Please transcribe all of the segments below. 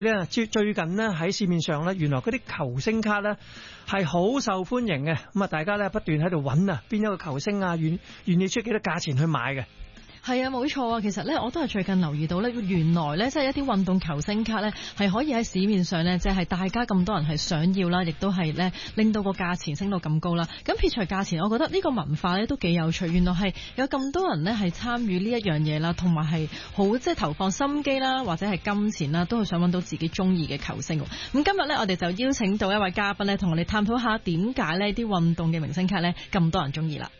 最近呢喺市面上咧，原來嗰啲球星卡咧係好受歡迎嘅，咁啊大家咧不斷喺度揾啊，邊一個球星啊願意出幾多價錢去買嘅。 係啊，冇錯啊！其實咧，我都係最近留意到咧，原來咧，即係一啲運動球星卡咧，係可以喺市面上咧，即係大家咁多人係想要啦，亦都係咧令到個價錢升到咁高啦。咁撇除價錢，我覺得呢個文化咧都幾有趣。原來係有咁多人咧係參與呢一樣嘢啦，同埋係好即係投放心機啦，或者係金錢啦，都係想揾到自己中意嘅球星。咁今日咧，我哋就邀請到一位嘉賓咧，同我哋探討下點解呢啲運動嘅明星卡咧咁多人中意啦。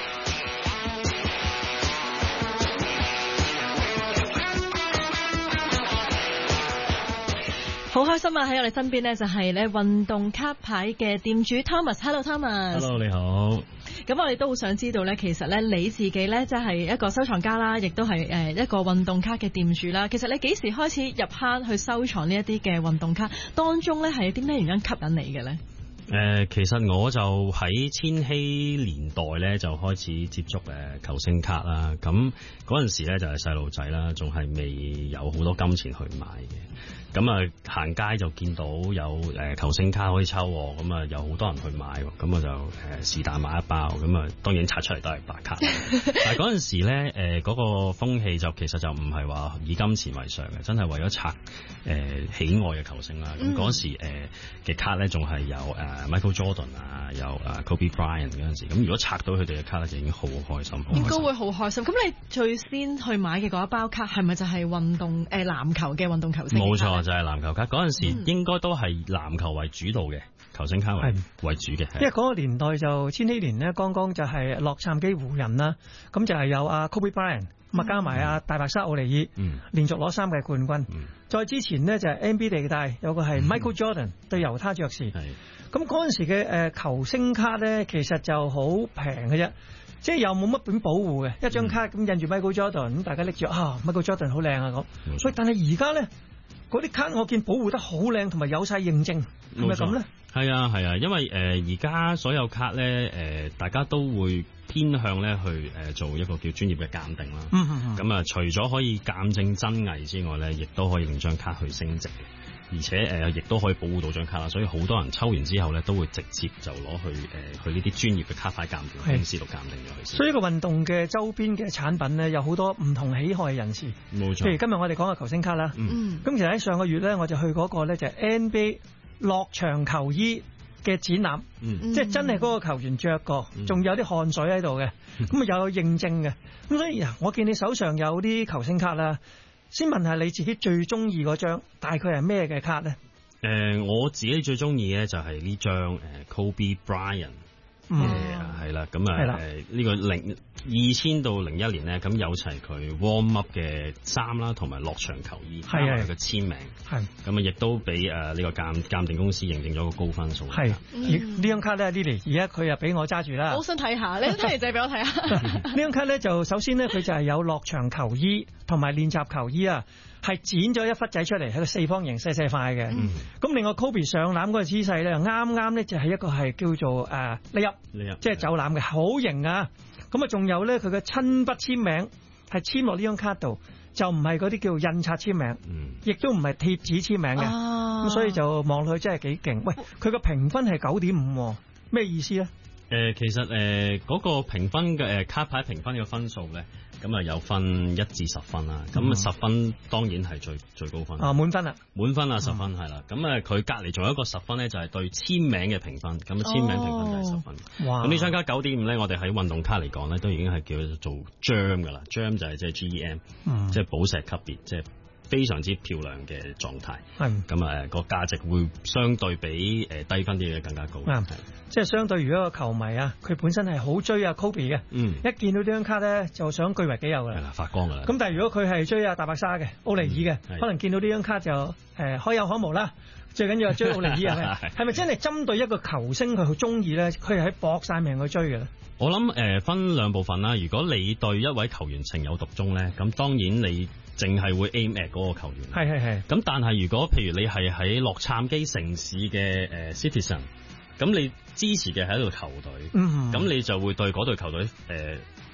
好開心啊！喺我哋身邊呢，就係咧運動卡牌嘅店主 Thomas。Hello Thomas。 Hello， 你好。 咁我哋都好想知道咧，其實咧你自己咧即係一個收藏家啦，亦都係一個運動卡嘅店主啦。其實你幾時開始入坑去收藏呢一啲嘅運動卡？當中咧係有啲咩原因吸引你嘅咧？ 其實我就喺千禧年代咧就開始接觸球星卡啦。咁嗰陣時咧就係細路仔啦，仲係未有好多金錢去買嘅。咁啊行街就見到有球星卡可以抽，咁啊有好多人去買，咁我就是但買一包，咁啊當然拆出嚟都係白卡。但係嗰陣時咧嗰個風氣就其實就唔係話以金錢為上嘅，真係為咗拆喜愛嘅球星啦。咁嗰時嘅卡咧仲係有Michael Jordan 啊，有Kobe Bryant 嗰陣時，咁如果拆到佢哋嘅卡咧，就已經好開心。 應該會好開心。咁你最先去買嘅嗰一包卡係咪就係運動籃球嘅運動球星？ 冇錯，就係籃球卡。嗰陣時應該都係籃球為主導嘅球星卡為主嘅。 因為嗰個年代就千禧年呢，剛剛就係洛杉磯湖人啦，咁就係有Kobe Bryant，咁加埋大白鯊奧尼爾，連續攞3屆冠軍。再之前呢，就係 NBA 地帶有個係 Michael Jordan 對猶他爵士。咁嗰陣時嘅球星卡咧，其實就好平嘅啫，即係又冇乜本保護嘅，一張卡咁印住 Michael Jordan，咁大家拎住Michael Jordan 好靚啊咁。所以但係而家咧嗰啲卡我見保護得好靚，同埋有晒認證，係咪咁咧？ 係啊，因為而家所有卡咧大家都會偏向咧去做一個叫專業嘅鑑定啦。咁啊，除咗可以鑑證真偽之外咧，亦都可以令張卡去升值。而且亦都可以保護到張卡啦，所以好多人抽完之後咧，都會直接就攞去呢啲專業嘅卡牌鑑定公司度鑑定咗佢先。 所以呢個運動嘅周邊嘅產品咧，有好多唔同喜好嘅人士。 冇錯。 譬如今日我哋講嘅球星卡啦，咁其實喺上個月咧，我就去嗰個咧就係 NBA 落場球衣嘅展覽，即係真係嗰個球員着過，仲有啲汗水喺度嘅，咁啊有認證嘅。咁所以我見你手上有啲球星卡啦。先問下你自己最中意嗰張大概係咩嘅卡咧？ 我自己最中意咧就係呢張Kobe Bryant 係啦，咁呢個2000到01年咧，咁有齊佢 warm up 嘅衫啦，同埋落場球衣，加埋佢嘅簽名，咁啊亦都俾呢個鑑定公司認定咗個高分數。係呢張卡咧 Lily 而家佢又俾我揸住啦。 我想睇下，你睇嚟就俾我睇下。 呢張卡咧就首先咧佢就係有落場球衣同埋練習球衣啊，係剪咗一忽仔出嚟，係個四方形細細塊嘅。咁另外 Kobe 上籃嗰個姿勢咧，啱啱咧就係一個係叫做layup，即係走籃嘅，好型啊！咁啊，仲有咧佢嘅親筆簽名係簽落呢張卡度，就唔係嗰啲叫印刷簽名，亦都唔係貼紙簽名嘅。咁所以就望落去真係幾勁。喂，佢個評分係9.5，咩意思咧？ 其實嗰個評分嘅卡牌評分嘅分數咧，咁啊有分1至10分啦。咁10分當然係最高分。 滿分啦， 滿分啊，10分係啦。咁佢隔離仲有一個10分咧，就係對簽名嘅評分。咁簽名評分就係10分。哇！咁呢張卡9.5咧，我哋喺運動卡嚟講咧，都已經係叫做 Gem 噶啦。Gem 就係即係 GEM，即係寶石級別，即係非常之漂亮嘅狀態。咁個價值會相對比低分啲嘅更加高。 即係相對如果個球迷啊，佢本身係好追Kobe 嘅，一見到呢張卡咧就想據為己有㗎啦， 係啦，發光㗎啦。 咁但係如果佢係追大白鯊嘅奧尼爾嘅，可能見到呢張卡就可有可無啦。最緊要係追奧尼爾係咪真係針對一個球星佢好中意咧？佢係喺搏晒命去追嘅咧？ 我諗分兩部分啦。如果你對一位球員情有獨鍾咧，咁當然你淨係會 aim at 嗰個球員。係。咁但係如果譬如你係喺洛杉磯城市嘅citizen，咁你支持嘅係一隊球隊，咁你就會對嗰隊球隊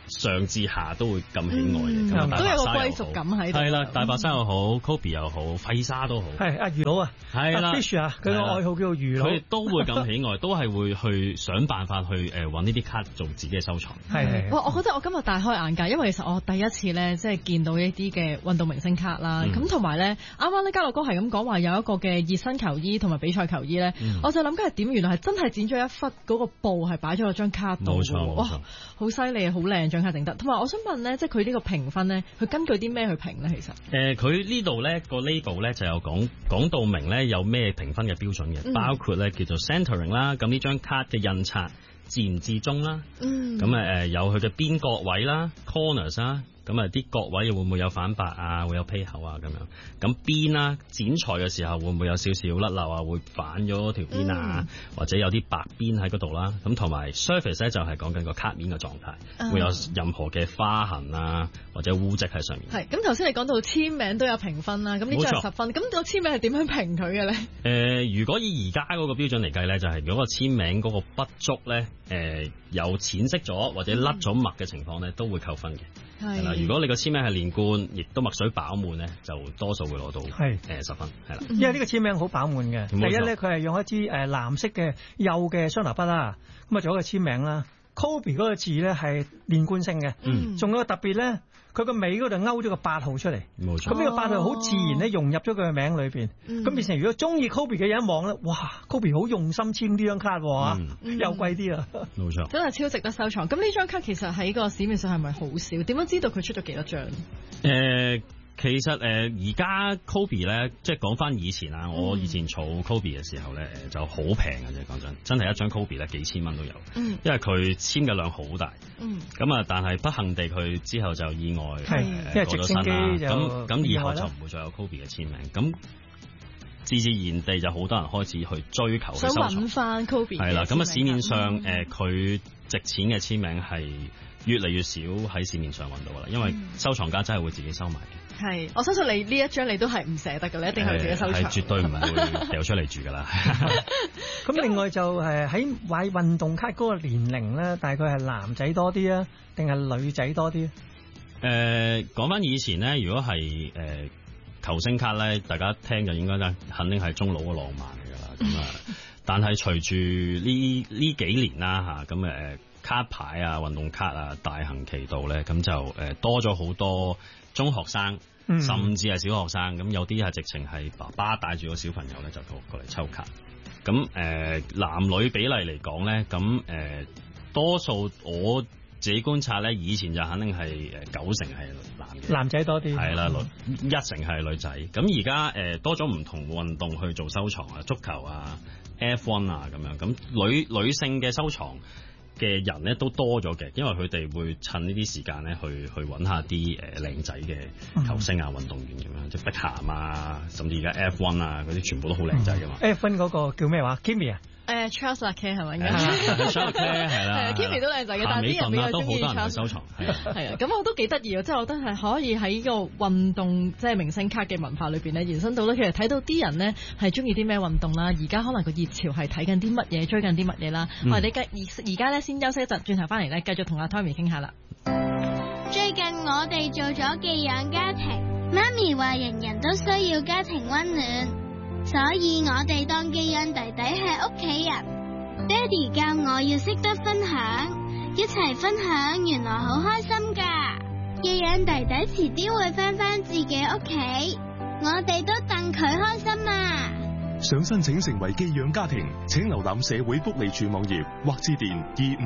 上至下都會咁喜愛嘅，咁都有個歸屬感喺度。 係啦，大白鯊又好 ，Kobe 又好，費沙都好。 係阿魚佬啊， 係啦 ，Fish 啊，佢個愛好叫做魚佬， 佢都會咁喜愛，都係會去想辦法去揾呢啲卡做自己嘅收藏。 係， 哇！我覺得我今日大開眼界，因為其實我第一次咧，即係見到一啲嘅運動明星卡啦。咁同埋咧，啱啱咧嘉樂哥係咁講話有一個嘅熱身球衣同埋比賽球衣咧，我就諗緊係點，原來係真係剪咗一忽嗰個布係擺咗喺張卡度。 冇錯， 哇！好犀利，好靚張卡整得。同埋我想問咧，即係佢呢個評分咧，佢根據啲咩去評咧？其實佢呢度咧個 label 咧就有講到明咧有咩評分嘅標準嘅，包括咧叫做 centering 啦，咁呢張卡嘅印刷自唔自中啦，咁有佢嘅邊角位啦 corners 啦。咁啲角位會唔會有反白啊？會有披口啊咁樣。咁邊啦，剪裁嘅時候會唔會有少少甩漏啊？會反咗條邊啊，或者有啲白邊喺嗰度啦。咁同埋 surface 咧就係講緊個卡面嘅狀態，會有任何嘅花痕啊或者污跡喺上面。 係。咁頭先你講到簽名都有評分啦，咁呢張係10分。咁個簽名係點樣評佢嘅咧？ 如果以而家嗰個標準嚟計咧，就係如果個簽名嗰個筆觸咧，有淺色咗或者甩咗墨嘅情況咧，都會扣分嘅。係啦，如果你個簽名係連貫，亦都墨水飽滿咧，就多數會攞到10分，係啦。 因為呢個簽名好飽滿嘅，第一咧佢係用一支藍色嘅幼嘅雙頭筆啦，咁啊做一個簽名啦。Kobe 嗰個字咧係連貫性嘅，仲有個特別咧，佢個尾嗰度勾咗個8號出嚟， 冇錯。 咁呢個8號好自然咧融入咗佢嘅名裏邊，咁變成如果中意 Kobe 嘅人一望咧，哇 ，Kobe 好用心簽呢張卡喎，又貴啲啊， 冇錯， 真係超值得收藏。咁呢張卡其實喺個市面上係咪好少？點樣知道佢出咗幾多張？ 其實而家 Kobe 咧，即係講翻以前啊，我以前儲 Kobe 嘅時候咧，就好平嘅啫，講真係一張 Kobe 咧幾千蚊都有，因為佢簽嘅量好大，咁啊，但係不幸地佢之後就意外因為直升機咁以後就唔會再有 Kobe 嘅簽名，咁自自然地就好多人開始去追求去收藏， 想揾翻 Kobe 係啦，咁啊市面上佢值錢嘅簽名係越嚟越少喺市面上揾到噶啦，因為收藏家真係會自己收埋嘅。 係，我相信你呢一張你都係唔捨得嘅，你一定係自己收藏。 係絕對唔會掉出嚟住噶啦。 咁另外就喺買運動卡嗰個年齡咧，大概係男仔多啲啊，定係女仔多啲？ 講翻以前咧，如果係球星卡咧，大家聽就應該肯定係中佬嘅浪漫嚟噶啦。咁啊，但係隨住呢幾年啦嚇，咁卡牌啊、運動卡啊大行其道咧，咁就多咗好多中學生，甚至係小學生，咁有啲係直情係爸爸帶住個小朋友咧就過嚟抽卡。咁男女比例嚟講咧，咁多數我自己觀察咧，以前就肯定係9成係男仔多啲，係啦，1成係女仔。咁而家多咗唔同運動去做收藏啊，足球啊、F1 啊咁樣。咁女性嘅收藏嘅人咧都多咗嘅，因為佢哋會趁呢啲時間咧去揾下啲靚仔嘅球星啊、運動員咁樣，即係碧咸啊，甚至而家 F1 啊嗰啲全部都好靚仔噶嘛。 F1 嗰個叫咩話 ？Kimi 啊 ？Charles Leclerc 係咪應該 ？Charles Leclerc 係啦 ，Kimi 都靚仔嘅，但係啲人比較都好多人人去收藏。 係啊，咁我都幾得意啊！即係我覺得係可以喺個運動即係明星卡嘅文化裏邊咧，延伸到咧，其實睇到啲人咧係中意啲咩運動啦。而家可能個熱潮係睇緊啲乜嘢，追緊啲乜嘢啦。我哋而家咧先休息一陣，轉頭翻嚟咧繼續同阿 Tommy 傾下啦。 最近我哋做咗寄養家庭，媽咪話人人都需要家庭溫暖。所以我哋當寄養弟弟係屋企人，爹哋教我要識得分享，一齊分享原來好開心噶。寄養弟弟遲啲會返自己屋企，我哋都戥佢開心啊！ 想申請成為寄養家庭，請瀏覽社會福利署網頁或致電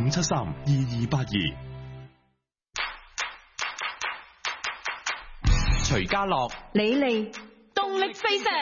25732282。 徐家樂、 李利，動力飛射。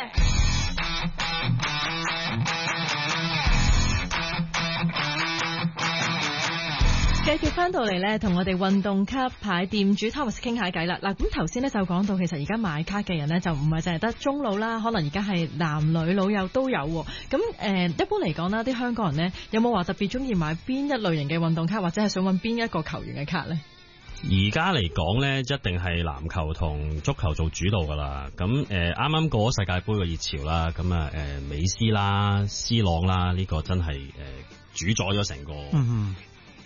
繼續翻到嚟咧，同我哋運動卡牌店主 Thomas 傾下偈啦。嗱，咁頭先咧就講到，其實而家買卡嘅人咧就唔係淨係得中老啦，可能而家係男女老幼都有。咁一般嚟講啦，啲香港人咧有冇話特別中意買邊一類型嘅運動卡，或者係想揾邊一個球員嘅卡咧？ 而家嚟講咧，一定係籃球同足球做主導噶啦。咁啱啱過咗世界盃嘅熱潮啦，咁啊美斯啦、C 朗啦，呢個真係主宰咗成個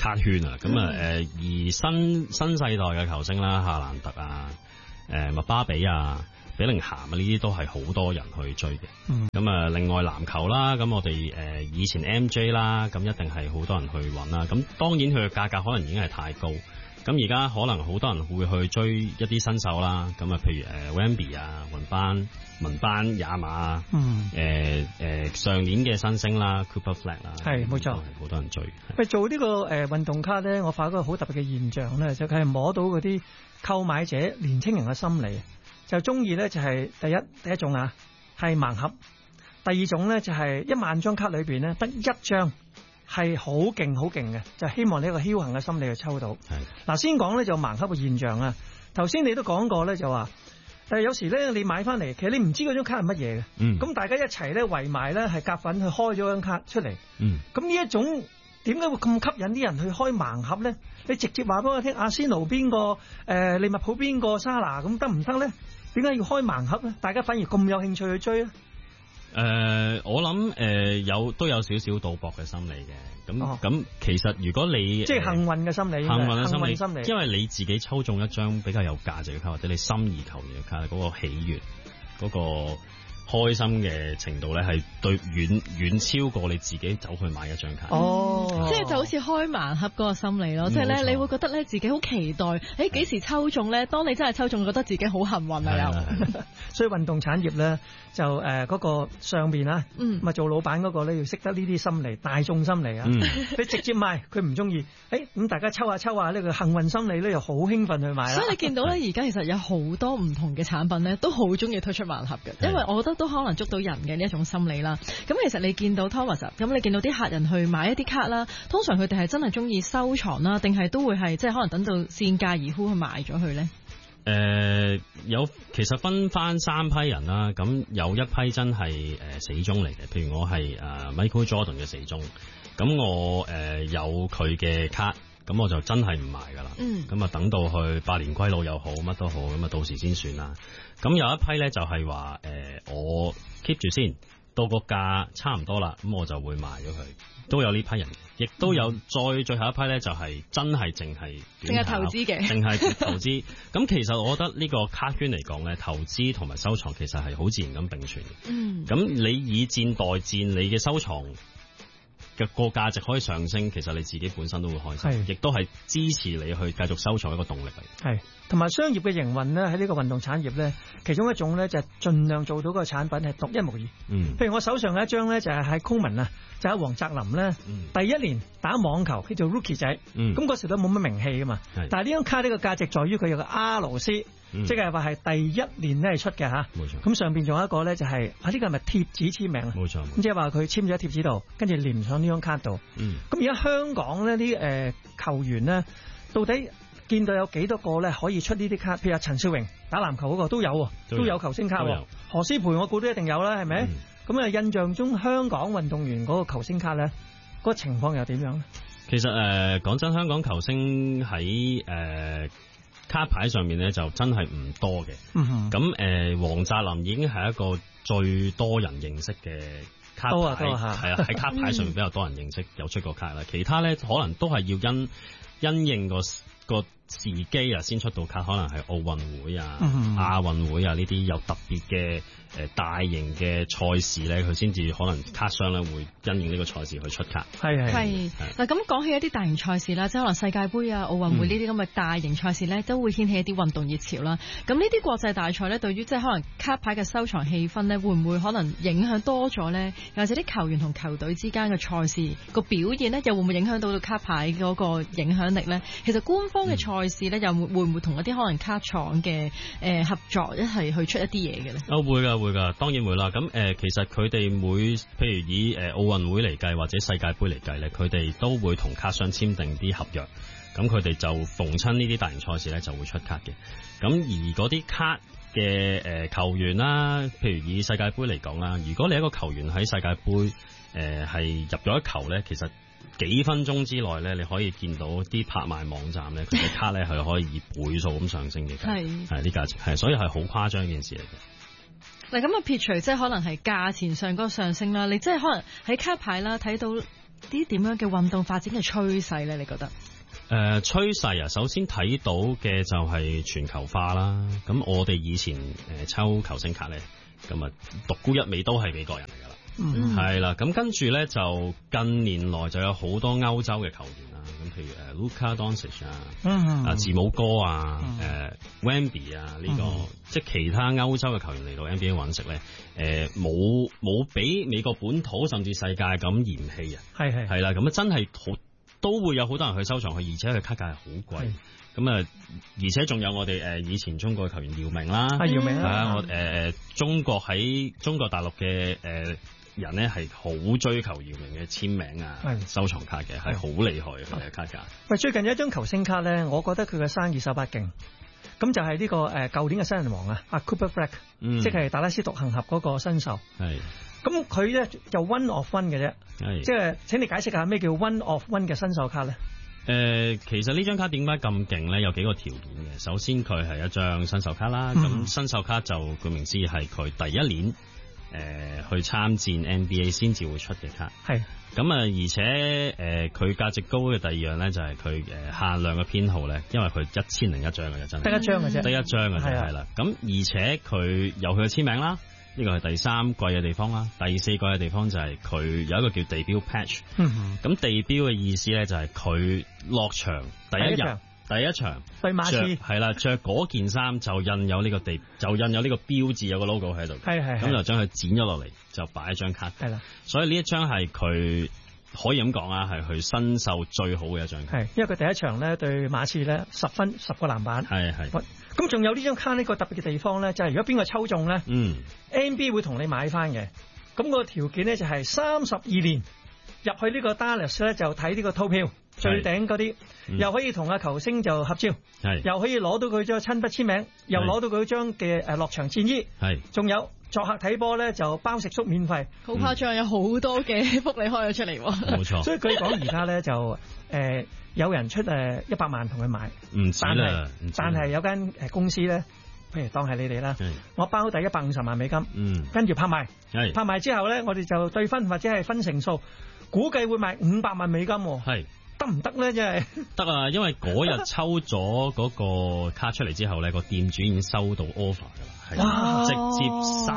卡圈啊。咁而新世代嘅球星啦，夏蘭特啊、麥巴比啊、比寧咸啊，呢啲都係好多人去追嘅。咁另外籃球啦，咁我哋以前 MJ 啦，咁一定係好多人去揾啦。咁當然佢嘅價格可能已經係太高。咁而家可能好多人會去追一啲新手啦，咁譬如Wemby 啊、文班、雅馬啊，上年嘅新星啦 Cooper Flag 啦， 係冇錯， 好多人追。 做呢個運動卡咧，我發覺一個好特別嘅現象咧，就係摸到嗰啲購買者年青人嘅心理，就中意咧就係第一種啊，係盲盒；第二種咧就係1萬張卡裏邊咧得一張。係好勁嘅，就希望你一個僥倖嘅心理去抽到。嗱，先講咧就盲盒嘅現象啊。頭先你都講過咧，就話有時咧你買翻嚟，其實你唔知嗰張卡係乜嘢嘅。咁大家一齊咧圍埋咧係夾粉去開咗張卡出嚟。咁呢一種點解會咁吸引啲人去開盲盒咧？你直接話俾我聽，阿仙奴邊個利物浦邊個沙拿咁得唔得咧？點解要開盲盒咧？大家反而咁有興趣去追咧？ 我諗都有少少賭博嘅心理嘅，咁其實如果你即係幸運嘅心理， 幸運心理，因為你自己抽中一張比較有價值嘅卡，或者你心儀球員嘅卡，嗰個喜悅，嗰個開心嘅程度咧，係對遠超過你自己走去買一張卡。 即係就好似開盲盒嗰個心理咯，即係咧你會覺得咧自己好期待，幾時抽中咧？當你真係抽中，覺得自己好幸運啊又。 所以運動產業咧就嗰個上面啊，咪做老闆嗰個咧要識得呢啲心理，大眾心理啊。你直接賣佢唔中意，咁大家抽下呢個幸運心理咧又好興奮去買啦。 所以你見到咧而家其實有好多唔同嘅產品咧都好中意推出盲盒嘅，因為我覺得都可能捉到人嘅呢一種心理啦。咁其實你見到 Thomas 咁，你見到啲客人去買一啲卡啦，通常佢哋係真係中意收藏啦，定係都會係即係可能等到賤價而沽去賣咗佢咧？ 其實分翻3批人啦，咁有一批真係死忠嚟嘅，譬如我係Michael Jordan 嘅死忠，咁我有佢嘅卡，咁我就真係唔賣噶啦，咁啊等到去百年歸老又好，乜都好，咁啊到時先算啦。咁有一批咧就係話我 keep 住先，到個價差唔多啦，咁我就會賣咗佢。都有呢批人，亦都有最後一批咧，就係真係淨係投資嘅， 淨係投資。咁其實我覺得呢個卡圈嚟講咧，投資同埋收藏其實係好自然咁並存嘅。咁你以戰代戰，你嘅收藏嘅個價值可以上升，其實你自己本身都會開心，亦都係支持你去繼續收藏一個動力嚟。 係，同埋商業嘅營運咧，喺呢個運動產業咧，其中一種咧就係盡量做到個產品係獨一無二。譬如我手上嘅一張咧，就係喺 Coleman 啊，就係黃澤林咧，第一年打網球叫做 Rookie 仔，咁嗰時都冇乜名氣噶嘛。但係呢張卡呢個價值在於佢有個 R 斯。即係話係第一年咧出嘅嚇，冇錯。咁上邊仲有一個咧就係呢個係咪貼紙簽名啊？冇錯。咁即係話佢簽咗喺貼紙度，跟住連上呢張卡度。咁而家香港呢啲球員咧，到底見到有幾多個咧可以出呢啲卡？譬如阿陳少榮打籃球嗰個都有球星卡喎。何詩蓓我估都一定有啦，係咪？咁印象中香港運動員嗰個球星卡咧，嗰個情況又點樣咧？ 其實講真，香港球星喺卡牌上面咧就真係唔多嘅，咁黃澤林已經係一個最多人認識嘅卡牌，係啊，喺卡牌上面比較多人認識有出過卡啦。其他咧可能都係要因應個時機啊先出到卡，可能係奧運會啊、亞運會啊呢啲有特別嘅大型嘅賽事咧，佢先至可能卡商咧會因應呢個賽事去出卡。 係嗱，咁講起一啲大型賽事啦，即係可能世界盃啊、奧運會呢啲咁嘅大型賽事咧，都會掀起一啲運動熱潮啦。咁呢啲國際大賽咧，對於即係可能卡牌嘅收藏氣氛咧，會唔會可能影響多咗咧？又或者啲球員同球隊之間嘅賽事個表現咧，又會唔會影響到卡牌嗰個影響力咧？其實官方嘅賽事咧，又會唔會同一啲可能卡廠嘅合作一齊去出一啲嘢嘅咧？ 會㗎，當然會啦。咁其實佢哋譬如以奧運會嚟計或者世界盃嚟計咧，佢哋都會同卡商簽訂啲合約。咁佢哋就逢親呢啲大型賽事咧就會出卡嘅。咁而嗰啲卡嘅球員啦，譬如以世界盃嚟講啦，如果你一個球員喺世界盃係入咗一球咧，其實幾分鐘之內咧，你可以見到啲拍賣網站咧，佢嘅卡咧係可以以倍數咁上升嘅，係啲價值，係所以係好誇張一件事嚟嘅。嗱， 咁啊撇除即係可能係價錢上嗰個上升啦，你即係可能喺卡牌啦睇到啲點樣嘅運動發展嘅趨勢咧？你覺得？ 趨勢啊，首先睇到嘅就係全球化啦。咁我哋以前抽球星卡咧，咁啊獨孤一味都係美國人嚟噶啦，係啦。咁跟住咧就近年來就有好多歐洲嘅球員啦。咁譬如Luka Doncic 啊，字母哥啊，Wemby 啊，呢個即係其他歐洲嘅球員嚟到 NBA 揾食咧，冇俾美國本土甚至世界咁嫌棄啊。係啦，咁啊真係好。都會有好多人去收藏佢，而且佢卡價係好貴。咁啊，而且仲有我哋以前中國嘅球員姚明啦， 姚明啊，我中國喺中國大陸嘅人咧係好追求姚明嘅簽名啊、收藏卡嘅，係好厲害嘅佢嘅卡價。 喂，最近有一張球星卡咧，我覺得佢嘅生意手法勁。咁就係呢個舊年嘅新人王啊，阿 Cooper Fleck，即係達拉斯獨行俠嗰個新秀。係。咁佢咧就 one of one 嘅啫，即係請你解釋下咩叫 one of one 嘅新秀卡咧？ 其實呢張卡點解咁勁咧？有幾個條件嘅。首先佢係一張新秀卡啦，咁新秀卡就顧名思義係佢第一年去參戰 NBA 先至會出嘅卡。係。咁啊，而且佢價值高嘅第二樣咧就係佢限量嘅編號咧，因為佢1001張嘅啫，真係得一張嘅啫，得一張嘅啫，係啦。咁而且佢有佢嘅簽名啦。呢個係第三貴嘅地方啦，第四貴嘅地方就係佢有一個叫地標 patch。咁地標嘅意思咧就係佢落場第一場對馬刺係啦，着嗰件衫就印有呢個標誌，有個 logo 喺度。係咁就將佢剪咗落嚟，就擺一張卡。係啦，所以呢一張係佢可以咁講啊，係佢新秀最好嘅一張卡。係，因為佢第一場咧對馬刺咧10分10個籃板。係。咁仲有呢張卡呢個特別嘅地方咧，就係如果邊個抽中咧，NBA 會同你買翻嘅。咁個條件咧就係32年入去呢個 Dallas 咧就睇呢個套票最頂嗰啲，又可以同阿球星就合照，又可以攞到佢張親筆簽名，又攞到佢張嘅落場戰衣，仲有作客睇波咧就包食宿免費， 好誇張，有好多嘅福利開咗出嚟。 冇錯， 所以佢講而家咧就有人出100萬同佢買， 唔止啦， 但係有間公司咧，譬如當係你哋啦，我包底150萬美金，跟住拍賣，拍賣之後咧，我哋就對分或者係分成數，估計會賣500萬美金，係得唔得咧？真係得啊，因為嗰日抽咗嗰個卡出嚟之後咧，個店主已經收到 offer 噶啦。直接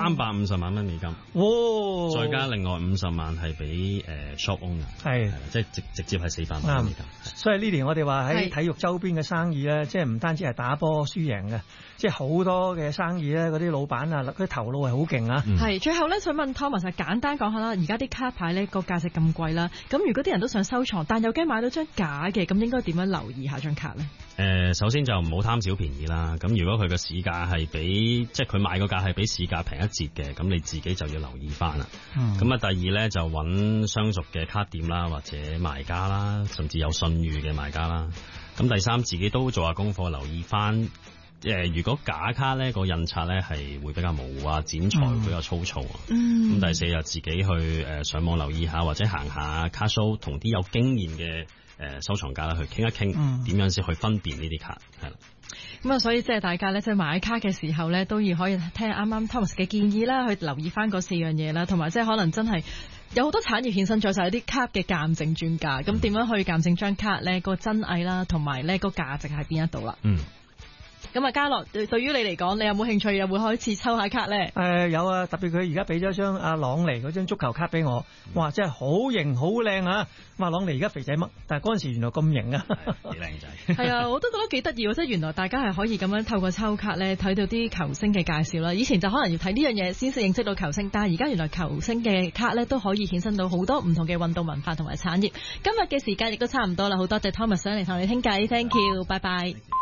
350萬蚊美金，再加另外50萬係俾shop owner，係即係直接係400萬美金。 所以呢年我哋話喺體育周邊嘅生意咧，即係唔單止係打波輸贏嘅，即係好多嘅生意咧，嗰啲老闆啊，佢頭腦係好勁啊。 係最後咧，想問 Thomas 簡單講下啦，而家啲卡牌咧個價值咁貴啦，咁如果啲人都想收藏，但又驚買到張假嘅，咁應該點樣留意下張卡咧？ 首先就唔好貪小便宜啦。咁如果佢嘅市價係比即係佢賣個價係比市價平一截嘅，咁你自己就要留意翻啦。咁啊，第二咧就揾相熟嘅卡店啦，或者賣家啦，甚至有信譽嘅賣家啦。咁第三，自己都做下功課，留意翻。如果假卡咧個印刷咧係會比較模糊啊，剪裁會比較粗糙啊。咁第四就自己去上網留意下，或者行下卡 show，同啲有經驗嘅收藏家啦去傾一傾，點樣先去分辨呢啲卡係啦。 咁啊，所以即係大家咧，即係買卡嘅時候咧，都要可以聽啱啱 Thomas 嘅建議啦，去留意翻嗰4樣嘢啦，同埋即係可能真係有好多產業衍生咗，就係啲卡嘅鑑證專家，咁點樣去鑑證張卡咧個真偽啦，同埋咧個價值喺邊一度啦。咁啊，嘉樂對於你嚟講，你有冇興趣又會開始抽下卡咧？有啊，特別佢而家俾咗張阿朗尼嗰張足球卡俾我，哇，真係好型好靚啊！哇，朗尼而家肥仔乜？但係嗰陣時原來咁型啊， 幾靚仔。 係啊，我都覺得幾得意喎！即係原來大家係可以咁樣透過抽卡咧睇到啲球星嘅介紹啦。以前就可能要睇呢樣嘢先認識到球星，但係而家原來球星嘅卡咧都可以衍生到好多唔同嘅運動文化同埋產業。今日嘅時間亦都差唔多啦，好多謝 Thomas 上嚟同你傾偈，Thank you，拜拜。